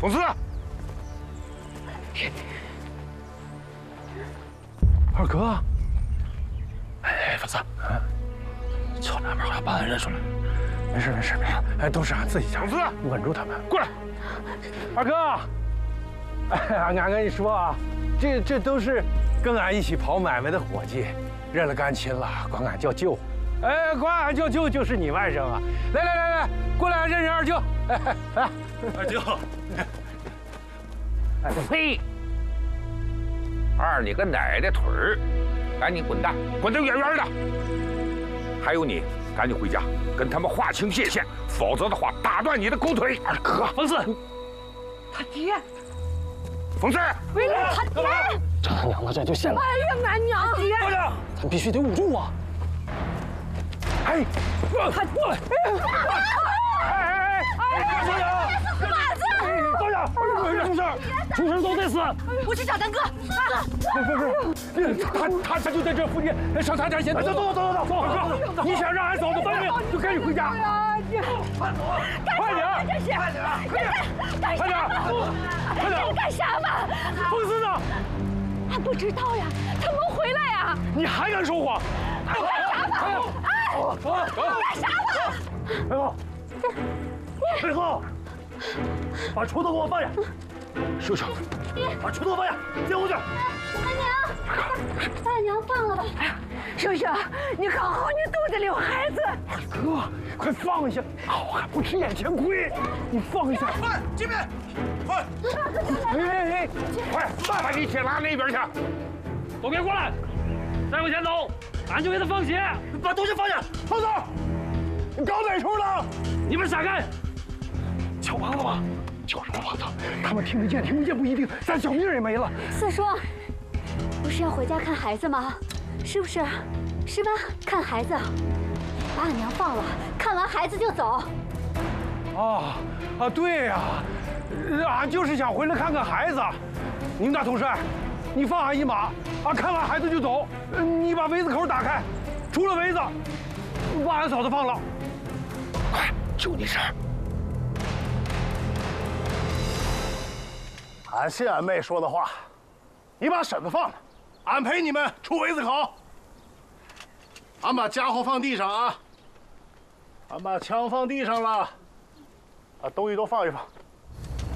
疯子， 二哥，哎，疯子，桥那边好像把俺认出来。没事没事没事，哎，都是俺自己家。 疯子， 稳住他们， 过来。 二哥，哎，俺跟你说啊，这都是跟俺一起跑买卖的伙计，认了干亲了，管俺叫舅。哎，管俺叫舅就是你外甥啊！来，过来认认二舅。哎， 二舅。呸！二你个奶奶腿儿，赶紧滚蛋，滚得远远的！还有你，赶紧回家，跟他们划清界限，否则的话打断你的狗腿！二哥， 疯子， 他爹， 疯子， 为了他爹， 这他娘的这就陷了！ 哎呀，俺娘爹， 咱必须得捂住啊！哎， 他过来！哎，坐下！ 马子， 坐下！出事都得死！ 我去找咱哥。 不，他就在这附近，上他家先。走！二哥，你想让俺嫂子反悔，就赶紧回家。快点！快点！ 你干啥嘛？ 疯子呢？ 俺不知道呀，他没回来呀。 你还敢说谎？ 干啥嘛？干啥嘛？ 背后，把锄头给我放下。 休想！ 把锄头放下，接回去。 俺娘，把俺娘放了吧。叔叔，你看好你肚子里有孩子。 二哥，快放下！好汉不吃眼前亏，你放下。 快，这边，快！ 哎， 快，把你铁拉那边去！ 都别过来！再往前走，俺就给他放血。把东西放下，放手！你搞哪出了？你们闪开！叫完了吗？叫什么王子？他们听得见，听不见不一定，咱小命也没了。 四叔，不是要回家看孩子吗？是不是？是吧？看孩子，把俺娘放了，看完孩子就走。 对呀，俺就是想回来看看孩子。宁大统帅，你放俺一马，俺看完孩子就走。你把围子口打开，出了围子，把俺嫂子放了。 快，就你事儿。 俺信俺妹说的话，你把婶子放了，俺陪你们出围子口。俺把家伙放地上啊，俺把枪放地上了，把东西都放一放。